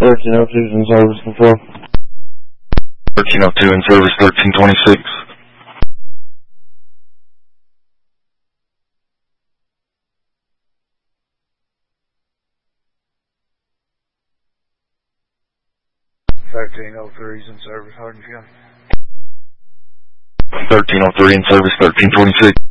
1302 is in service before. 1302 in service, 1326. is in service, Hardin County. 1303 in service, 1326.